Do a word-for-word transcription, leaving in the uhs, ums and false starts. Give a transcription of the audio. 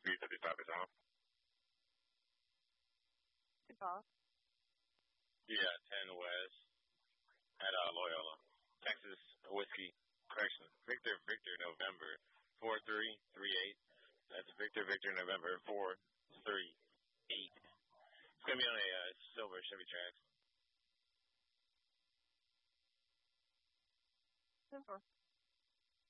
three fifty-five is off. It's off. Yeah, ten West at uh, Loyola. Texas Whiskey, correction, Victor Victor November, four three three eight. That's Victor Victor November, four three eight. It's going to be on a uh, silver Chevy Trax. Silver.